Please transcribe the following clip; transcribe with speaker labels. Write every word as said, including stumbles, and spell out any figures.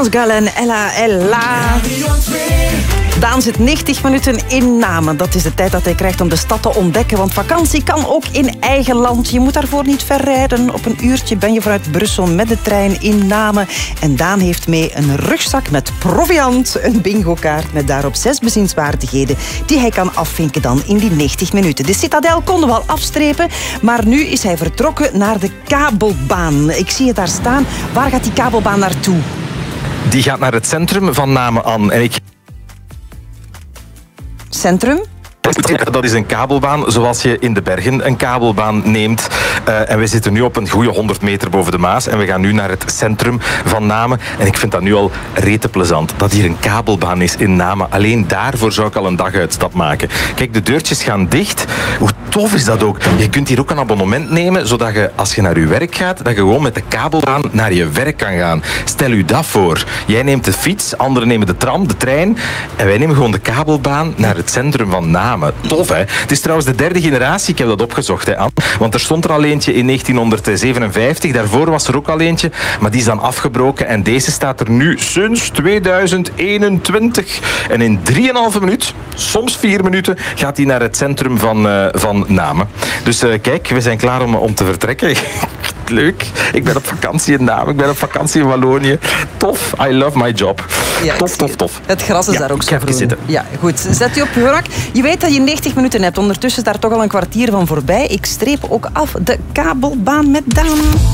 Speaker 1: France Gall en Ella Ella. Daan zit negentig minuten in Namen. Dat is de tijd dat hij krijgt om de stad te ontdekken. Want vakantie kan ook in eigen land. Je moet daarvoor niet ver rijden. Op een uurtje ben je vanuit Brussel met de trein in Namen. En Daan heeft mee een rugzak met proviant. Een bingo-kaart met daarop zes bezienswaardigheden die hij kan afvinken dan in die negentig minuten. De Citadel konden we al afstrepen. Maar nu is hij vertrokken naar de kabelbaan. Ik zie het daar staan. Waar gaat die kabelbaan naartoe?
Speaker 2: Die gaat naar het centrum van Namen aan. En ik...
Speaker 1: Centrum?
Speaker 2: Dat is een kabelbaan zoals je in de bergen een kabelbaan neemt. Uh, en we zitten nu op een goede honderd meter boven de Maas. En we gaan nu naar het centrum van Namen. En ik vind dat nu al rete plezant. Dat hier een kabelbaan is in Namen. Alleen daarvoor zou ik al een daguitstap maken. Kijk, de deurtjes gaan dicht. Hoe tof is dat ook? Je kunt hier ook een abonnement nemen, zodat je als je naar je werk gaat, dat je gewoon met de kabelbaan naar je werk kan gaan. Stel u dat voor. Jij neemt de fiets, anderen nemen de tram, de trein. En wij nemen gewoon de kabelbaan naar het centrum van Namen. Tof, hè? Het is trouwens de derde generatie, ik heb dat opgezocht, hè, Anne. Want er stond er al eentje in negentienhonderdzevenenvijftig, daarvoor was er ook al eentje, maar die is dan afgebroken en deze staat er nu sinds tweeduizend eenentwintig. En in drieënhalve minuut, soms vier minuten, gaat hij naar het centrum van, uh, van Namen. Dus uh, kijk, we zijn klaar om, om te vertrekken. Leuk. Ik ben op vakantie in Namen, ik ben op vakantie in Wallonië. Tof, I love my job.
Speaker 1: Ja,
Speaker 2: tof, tof, tof.
Speaker 1: Het gras is
Speaker 2: ja,
Speaker 1: daar ook zo groen.
Speaker 2: Zitten.
Speaker 1: Ja, goed. Zet u op uw gemak. Je weet dat je negentig minuten hebt. Ondertussen is daar toch al een kwartier van voorbij. Ik streep ook af de kabelbaan met Daan.